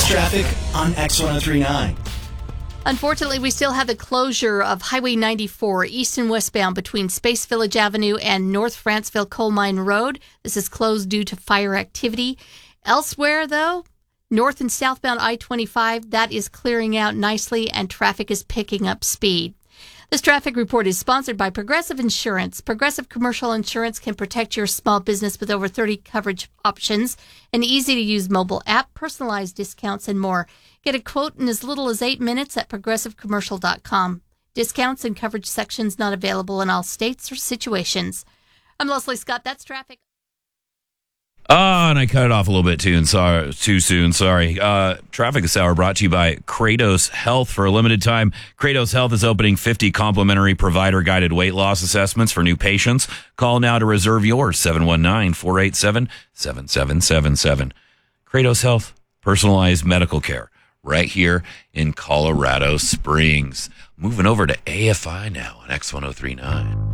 traffic on X1039. Unfortunately, we still have the closure of Highway 94 east and westbound between Space Village Avenue and North Franceville Coal Mine Road. This is closed due to fire activity. Elsewhere, though, north and southbound I-25, that is clearing out nicely and traffic is picking up speed. This traffic report is sponsored by Progressive Insurance. Progressive Commercial Insurance can protect your small business with over 30 coverage options, an easy-to-use mobile app, personalized discounts, and more. Get a quote in as little as 8 minutes at progressivecommercial.com. Discounts and coverage sections not available in all states or situations. I'm Leslie Scott. That's traffic. And I cut it off a little bit too soon. Sorry. Traffic this hour brought to you by Kratos Health. For a limited time, Kratos Health is opening 50 complimentary provider-guided weight loss assessments for new patients. Call now to reserve yours, 719-487-7777. Kratos Health, personalized medical care, right here in Colorado Springs. Moving over to AFI now on X1039.